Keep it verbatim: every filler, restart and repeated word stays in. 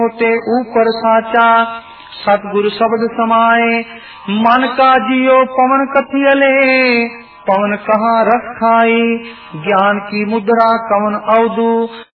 होते ऊपर साचा, सतगुरु शब्द समाए, मन का जियो पवन कथियले, पवन कहाँ रस खाई, ज्ञान की मुद्रा कवन अवधु,